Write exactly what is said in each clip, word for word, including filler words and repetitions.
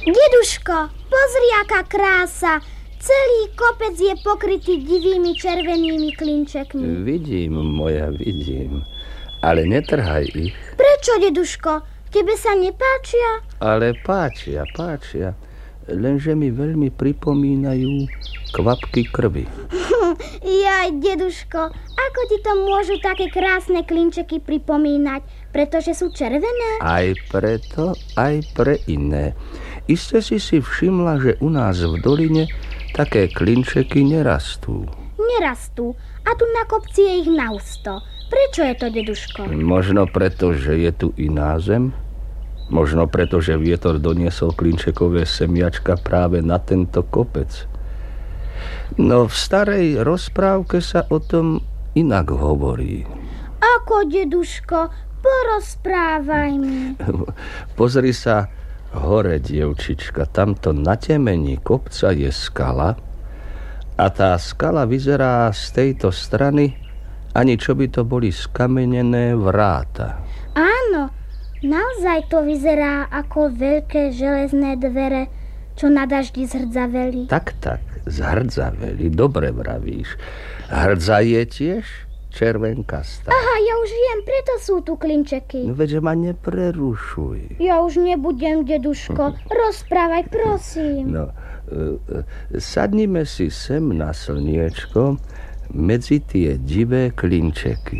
Deduško, pozri, aká krása. Celý kopec je pokrytý divými červenými klinčekmi. Vidím, moja, vidím. Ale netrhaj ich. Prečo, deduško? Tebe sa nepáčia? Ale páčia, páčia. Lenže mi veľmi pripomínajú kvapky krvi. Jaj, deduško, ako ti to môžu také krásne klinčeky pripomínať? Pretože sú červené? Aj preto, aj pre iné. Iste si si všimla, že u nás v doline také klinčeky nerastú. Nerastú. A tu na kopci je ich nahusto. Prečo je to, deduško? Možno preto, že je tu iná zem. Možno preto, že vietor doniesol klinčekové semiačka práve na tento kopec. No v starej rozprávke sa o tom inak hovorí. Ako, deduško? Porozprávaj mi. Pozri sa hore, dievčička. Tamto na temení kopca je skala a tá skala vyzerá z tejto strany, ani čo by to boli skamenené vráta. Áno, naozaj to vyzerá ako veľké železné dvere, čo na daždi zhrdzaveli. Tak, tak, zhrdzaveli, dobre vravíš. Hrdza je tiež červenkastá. Aha, ja už viem, preto sú tu klinčeky. No veď ma neprerušuj. Ja už nebudem, deduško. Rozprávaj, prosím. No, sadnime si sem na slniečko medzi tie divé klinčeky.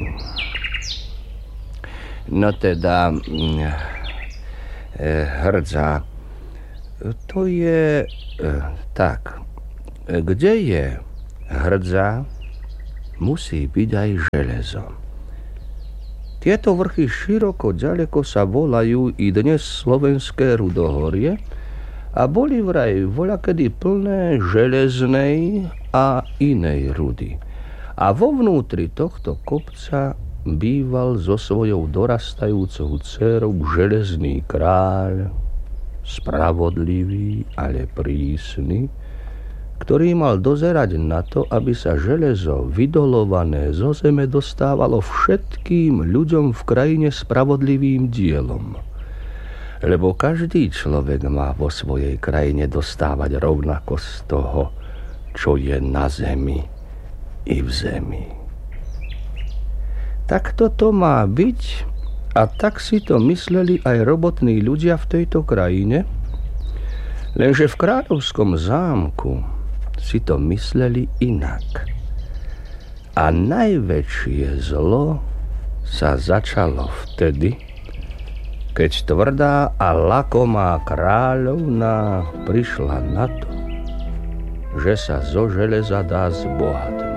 No teda, hrdza, to je tak. Kde je hrdza, musí byť aj železo. Tieto vrchy široko ďaleko sa volajú i dnes Slovenské Rudohorie a boli vraj voľakedy plné železnej a inej rudy. A vo vnútri tohto kopca býval so svojou dorastajúcou dcérou železný kráľ, spravodlivý, ale prísny, ktorý mal dozerať na to, aby sa železo vydolované zo zeme dostávalo všetkým ľuďom v krajine spravodlivým dielom. Lebo každý človek má vo svojej krajine dostávať rovnako z toho, čo je na zemi i v zemi. Tak toto má byť a tak si to mysleli aj robotní ľudia v tejto krajine, lenže v kráľovskom zámku si to mysleli inak. A najväčšie zlo sa začalo vtedy, keď tvrdá a lakomá kráľovná prišla na to, že sa zo železa dá zbohatnúť.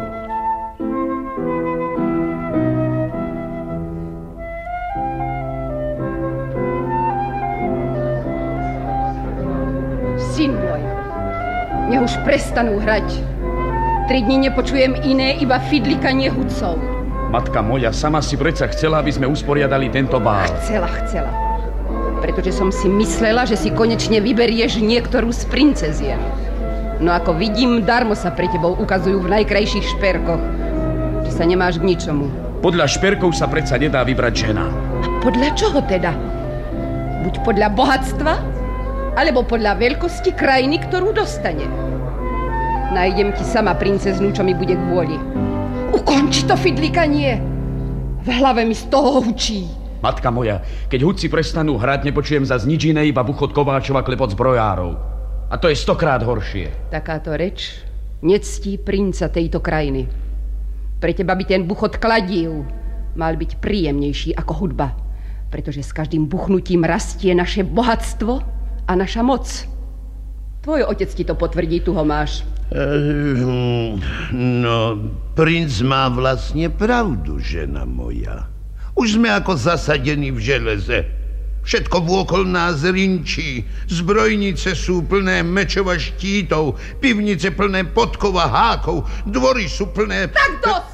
Syn môj, nech už prestanú hrať. Tri dni nepočujem iné, iba fidlikanie hudcov. Matka moja, sama si predsa chcela, aby sme usporiadali tento bál. Chcela, chcela. Pretože som si myslela, že si konečne vyberieš niektorú z princezien. No ako vidím, darmo sa pre tebou ukazujú v najkrajších šperkoch. Že sa nemáš k ničomu. Podľa šperkov sa predsa nedá vybrať žena. A podľa čoho teda? Buď podľa bohatstva, alebo podľa veľkosti krajiny, ktorú dostane. Nájdem ti sama princeznú, čo mi bude k vôli. Ukonči to fidlikanie. V hlave mi z toho hučí. Matka moja, keď hudci prestanú hrať, nepočujem za nič iné, iba buchot Kováčova, klepot zbrojárov. A to je stokrát horšie. Takáto reč nectí princa tejto krajiny. Pre teba by ten buchot kladív mal byť príjemnejší ako hudba, pretože s každým buchnutím rastie naše bohatstvo a naša moc. Tvoj otec ti to potvrdí, tu ho máš. Uh, no, princ má vlastne pravdu, žena moja. Už sme ako zasadení v železe. Všetko vôkol nás rinčí. Zbrojnice sú plné mečov a štítov, pivnice plné podkov a hákov, dvory sú plné... Tak dosť!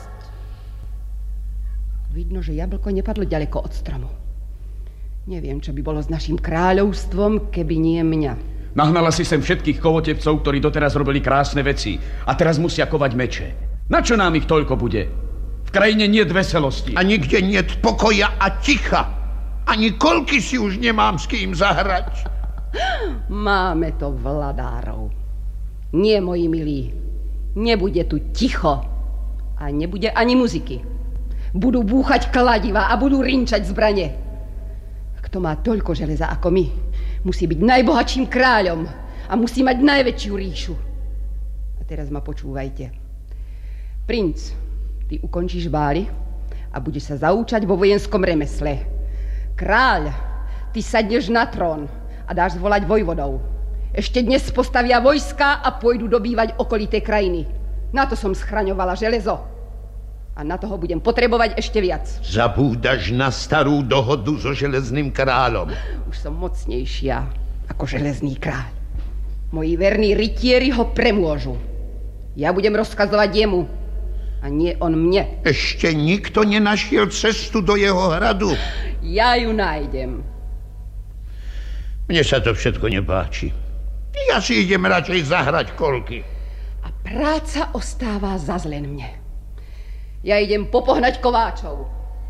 Vidno, že jablko nepadlo ďaleko od stromu. Neviem, čo by bolo s naším kráľovstvom, keby nie mňa. Nahnala si sem všetkých kovotevcov, ktorí doteraz robili krásne veci a teraz musia kovať meče. Na čo nám ich toľko bude? V krajine niet veselosti. A nikde niet pokoja a ticha. Ani kolky si už nemám s kým zahrať. Máme to vladárov. Nie, moji milí, nebude tu ticho a nebude ani muziky. Budú búchať kladiva a budú rinčať zbrane. Kto má toľko železa ako my, musí byť najbohatším kráľom a musí mať najväčšiu ríšu. A teraz ma počúvajte. Princ, ty ukončíš bály a budeš sa zaúčať vo vojenskom remesle. Kráľ, ty sadneš na trón a dáš zvolať vojvodov. Ešte dnes postavia vojska a pôjdu dobývať okolité krajiny. Na to som schraňovala železo. A na toho budem potrebovať ešte viac. Zabúdaš na starú dohodu so železným kráľom. Už som mocnejšia ako železný kráľ. Moji verní rytieri ho premôžu. Ja budem rozkazovať jemu a nie on mne. Ešte nikto nenašiel cestu do jeho hradu. Ja ju nájdem. Mne sa to všetko nepáči. Ja si idem radšej zahrať kolky. A práca ostáva zas len mne. Ja idem popohnať kováčov.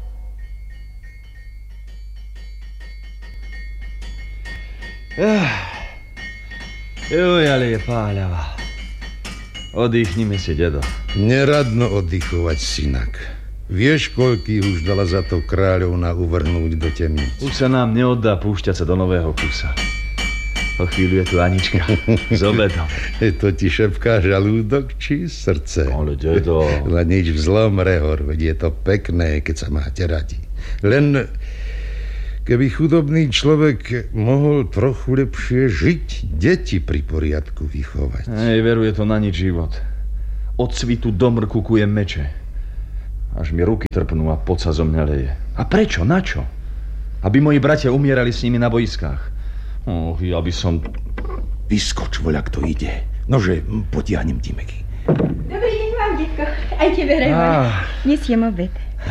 Juj, ale je páľava. Oddychnime si, dedo. Neradno oddychovať, synak. Vieš, koľký už dala za to kráľovna uvrhnúť do temnice? Už sa nám neoddá púšťať sa do nového kusa. O chvíľu je tu Anička s obedom. To ti šepká žalúdok či srdce? Ale dedo... Len nič vzlom, Rehor, veď je to pekné, keď sa máte radi. Len keby chudobný človek mohol trochu lepšie žiť, deti pri poriadku vychovať. Ej, veru, je to na nič život. Od svitu do mrku kujem meče. Až mi ruky trpnú a pot sa zo mňa leje. A prečo? Na čo? Aby moji bratia umierali s nimi na boiskách. Och, ja by som... Vyskoč, voľa, kto ide. Nože, potiahnem Timeky. Dobrý deň vám, detko. Aj tebe, Rehor. Ah. Nesiem obed.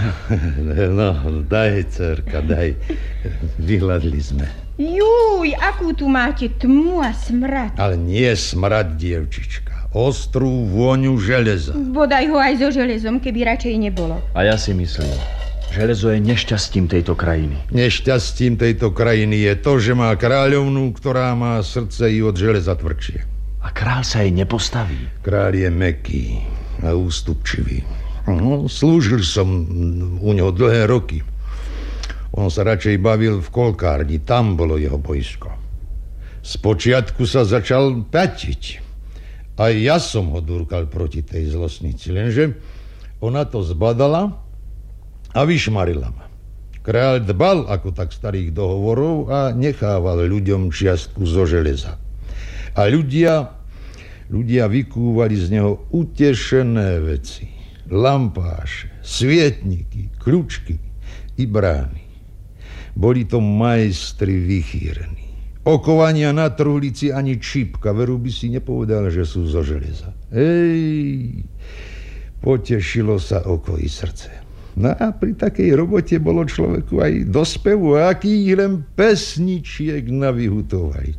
No, daj, dcerka, daj. Vyhľadli sme. Júj, akú tu máte tmu a smrad. Ale nie smrad, dievčička. Ostrú vôňu železa. Bodaj ho aj so železom, keby radšej nebolo. A ja si myslím, železo je nešťastím tejto krajiny. Nešťastím tejto krajiny je to, že má kráľovnú, ktorá má srdce i od železa tvrdšie. A kráľ sa jej nepostaví. Kráľ je mäkký a ústupčivý. No, slúžil som u neho dlhé roky. On sa radšej bavil v kolkárni, tam bolo jeho boisko. Spočiatku sa začal pätiť. Aj ja som ho durkal proti tej zlosnici, lenže ona to zbadala a vyšmarila ma. Kráľ dbal ako tak starých dohovorov a nechával ľuďom čiastku zo železa. A ľudia, ľudia vykúvali z neho utešené veci. Lampáše, svietniky, kľúčky i brány. Boli to majstri vychýrení. Okovania na truhlici ani čípka, veru by si nepovedal, že sú zo železa. Ej, potešilo sa oko i srdce. No a pri takej robote bolo človeku aj do spevu, akých len pesničiek navyhutovali.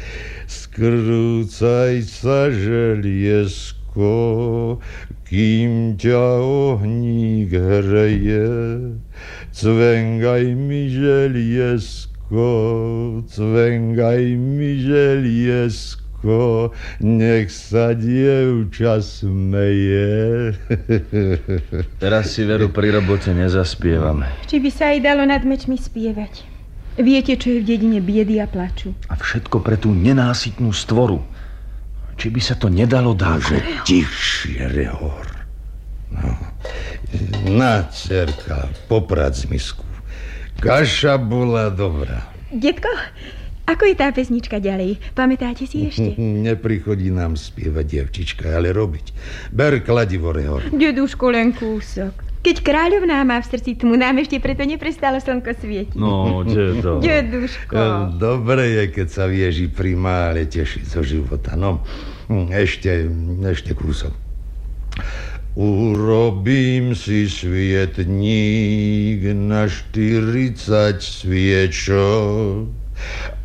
Skrúcaj sa, želiesko, kým ťa ohník hreje, cvengaj mi želiesko, cvengaj mi želiesko, nech sa dievča smeje. Teraz si, veru, pri robote nezaspievame. Či by sa aj dalo nad mečmi spievať. Viete, čo je v dedine biedy a plaču. A všetko pre tú nenásytnú stvoru. Či by sa to nedalo dať? Že tichšie, Rehor. No. Na, dcerka, poprad z misku. Kaša bola dobrá. Detko, ako je tá pesnička ďalej? Pamätáte si ešte? Neprichodí nám spievať, dievčička, ale robiť. Ber kladivo, Rehor. Deduško, len kúsok. Keď kráľovná má v srdci tmu, nám ešte preto neprestalo slnko svietiť. No, dedo. Deduško. Dobre je, keď sa vieš i pri mále tešiť zo života. No, ešte, ešte kúsok. Urobím si svietník na štyridsať sviečok